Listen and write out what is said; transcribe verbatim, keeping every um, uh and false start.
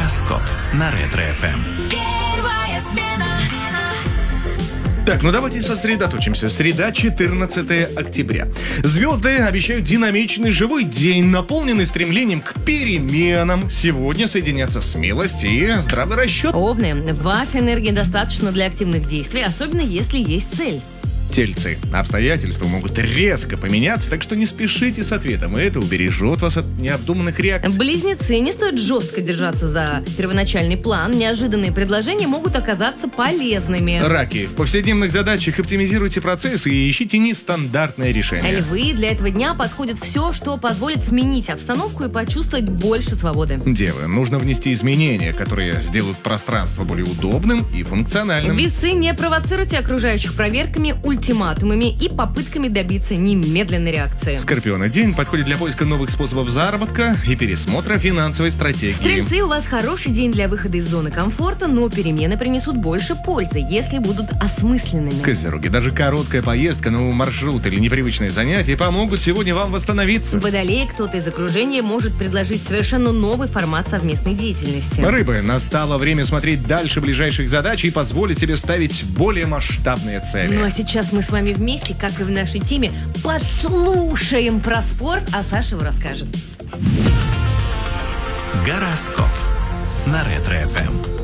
Гороскоп на Ретро-эф эм. Первая смена. Так, ну давайте сосредоточимся. Среда, четырнадцатое октября. Звезды обещают динамичный живой день, наполненный стремлением к переменам. Сегодня соединятся смелость и здравый расчет. Овны, вашей энергии достаточно для активных действий, особенно если есть цель. Тельцы. Обстоятельства могут резко поменяться, так что не спешите с ответом, и это убережет вас от необдуманных реакций. Близнецы, не стоит жестко держаться за первоначальный план. Неожиданные предложения могут оказаться полезными. Раки. В повседневных задачах оптимизируйте процессы и ищите нестандартное решение. Львы, для этого дня подходит все, что позволит сменить обстановку и почувствовать больше свободы. Девы. Нужно внести изменения, которые сделают пространство более удобным и функциональным. Весы, не провоцируйте окружающих проверками, ультиматумами и попытками добиться немедленной реакции. Скорпионы. День подходит для поиска новых способов заработка и пересмотра финансовой стратегии. Стрельцы, у вас хороший день для выхода из зоны комфорта, но перемены принесут больше пользы, если будут осмысленными. Козероги. Даже короткая поездка, новый маршрут или непривычные занятия помогут сегодня вам восстановиться. Водолеи, кто-то из окружения может предложить совершенно новый формат совместной деятельности. Рыбы. Настало время смотреть дальше ближайших задач и позволить себе ставить более масштабные цели. Ну а сейчас мы с вами вместе, как и в нашей теме, подслушаем про спорт, а Саша его расскажет. Гороскоп на Ретро-эф эм.